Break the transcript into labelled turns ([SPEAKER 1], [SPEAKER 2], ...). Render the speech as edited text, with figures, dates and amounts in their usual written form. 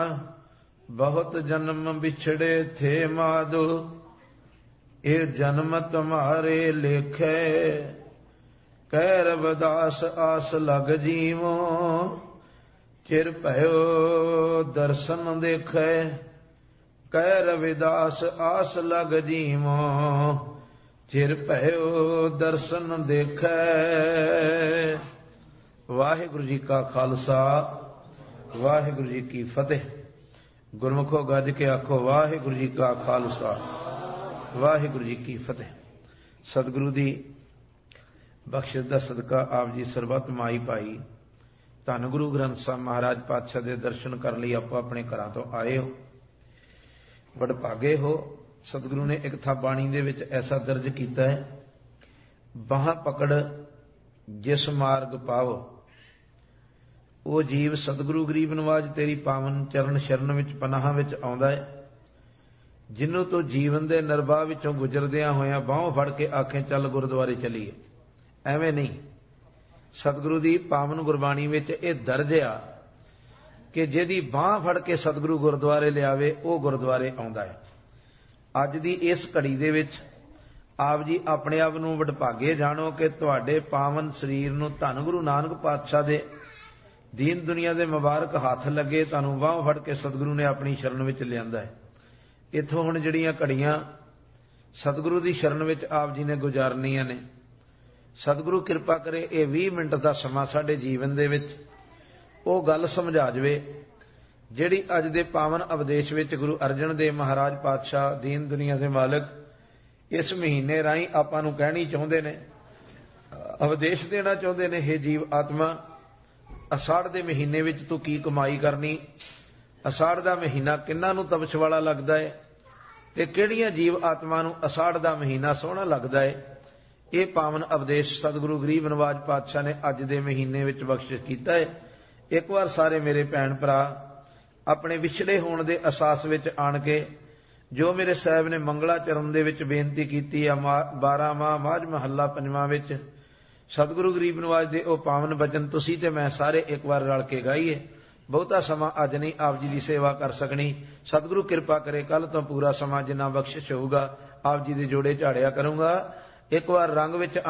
[SPEAKER 1] बहुत जन्म बिछड़े थे माधो, ये जन्म तुम्हारे लेखे। कह रविदास आस लग जीवो, चिर भयो दर्शन देखे। कह रविदास आस लग जीवो, चिर भयो दर्शन देखे। वाहिगुरु जी का खालसा, वाहिगुरु जी की फतेह। गुरमुखो गज के आखो वाहिगुरु जी का खालसा, वाहिगुरु जी की फतेह। सतगुरु दी बख्शिश दा सदका आप जी सरबत माई पाई। धन गुरु ग्रंथ साहिब महाराज पातशाह दे दर्शन करने लई आपो अपने घरां तो आए हो, वडभागे हो। सतगुरु ने एक था बाणी दे विच ऐसा दर्ज कीता है, बाहां पकड़ जिस मार्ग पाओ। वो जीव सतगुरु गरीब नवाज तेरी पावन चरण शरण विच पनाह विच आउंदा है, जिन्हों तो जीवन दे नरबाह विचों गुजरदियां होया बाहों फड़ के आखे चल गुरुद्वारे चलीए। एवें नहीं, सतगुरु दी पावन गुरबाणी विच ये दर्ज आ कि जिहदी बाह फड़ के सतगुरु गुरुद्वारे लियावे वो गुरुद्वारे आउंदा है। अज दी इस घड़ी दे विच आप जी अपने आप नूं वडभागे जाणो कि तुहाडे पावन शरीर नूं धन गुरु नानक पातशाह दे दीन दुनिया दे मुबारक हाथ लगे, तुहानूं बाह फड़ के सतगुरु ने अपनी शरण विच लिआंदा है। इत्थों हुण जिहड़ियां घड़ियां सतगुरु दी शरण विच आप जी ने गुजारनियां ने, सतगुरु किरपा करे ये 20 मिनट का समा साडे जीवन दे विच वो गल समझा जावे जिहड़ी अज दे पावन उपदेश विच गुरु अर्जन देव महाराज पातशाह दीन दुनिया दे मालिक इस महीने राहीं आपां नूं कहणी चाहुंदे ने, उपदेश देना चाहुंदे ने। हे जीव आत्मा, असाड़ दे महीने विच तू की कमाई करनी, असाड़ दा महीना किन्हां नूं तपश वाला लगदा है ते किहड़ियां जीव आत्मा नूं असाड़ दा महीना सोहना लगदा है। ये पावन उपदेश सतगुरु गरीब नवाज पातशाह ने अज दे महीने विच बख्शिश कीता है। एक बार सारे मेरे भैण भरा अपने विछड़े होण दे अहसास विच आण के जो मेरे साहब ने मंगलाचरण दे विच बेनती कीती है, 12 माह माझ महला 5वां विच सतगुरु गरीब नवाज दे ओ पावन बचन तुसीं ते मैं सारे एक बार रल के गाईए। बहुता समा अज नहीं आप जी की सेवा कर सकनी, सतगुरु किरपा करे कल तो पूरा समा जिन्ना बख्शिश होगा आप जी दे जोड़े झाड़िया करूंगा। एक बार रंग विच